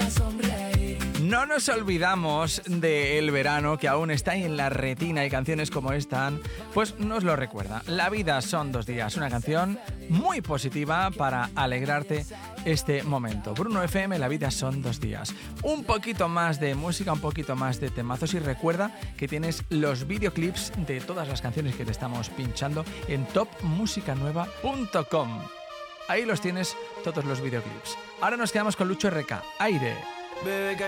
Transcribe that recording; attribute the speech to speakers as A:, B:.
A: No nos olvidamos del verano que aún está ahí en la retina y canciones como esta, pues nos lo recuerda. La vida son 2 días, una canción muy positiva para alegrarte este momento. Bruno FM, la vida son 2 días. Un poquito más de música, un poquito más de temazos y recuerda que tienes los videoclips de todas las canciones que te estamos pinchando en topmusicanueva.com. Ahí los tienes todos los videoclips. Ahora nos quedamos con Lucho RK, Aire.
B: Bebé,